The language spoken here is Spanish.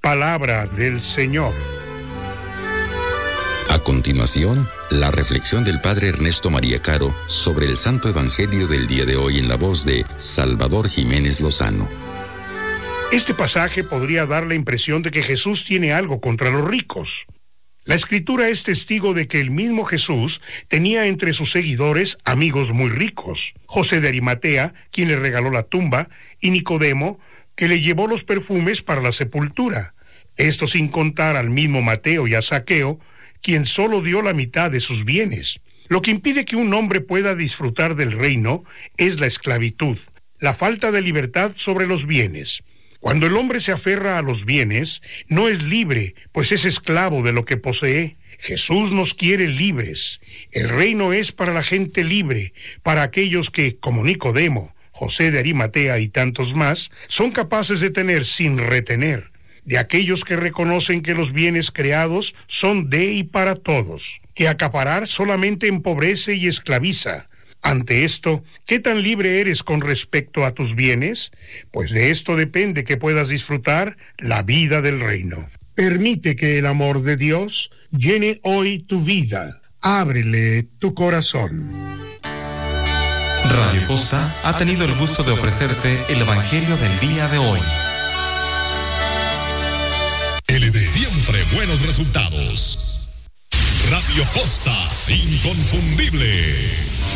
Palabra del Señor. A continuación, la reflexión del Padre Ernesto María Caro sobre el Santo Evangelio del día de hoy en la voz de Salvador Jiménez Lozano. Este pasaje podría dar la impresión de que Jesús tiene algo contra los ricos. La Escritura es testigo de que el mismo Jesús tenía entre sus seguidores amigos muy ricos: José de Arimatea, quien le regaló la tumba, y Nicodemo, que le llevó los perfumes para la sepultura. Esto sin contar al mismo Mateo y a Zaqueo, quien solo dio la mitad de sus bienes. Lo que impide que un hombre pueda disfrutar del reino es la esclavitud, la falta de libertad sobre los bienes. Cuando el hombre se aferra a los bienes, no es libre, pues es esclavo de lo que posee. Jesús nos quiere libres. El reino es para la gente libre, para aquellos que, como Nicodemo, José de Arimatea y tantos más, son capaces de tener sin retener, de aquellos que reconocen que los bienes creados son de y para todos, que acaparar solamente empobrece y esclaviza. Ante esto, ¿qué tan libre eres con respecto a tus bienes? Pues de esto depende que puedas disfrutar la vida del reino. Permite que el amor de Dios llene hoy tu vida. Ábrele tu corazón. Radio Costa ha tenido el gusto de ofrecerte el Evangelio del día de hoy. LD siempre buenos resultados. Radio Costa, inconfundible.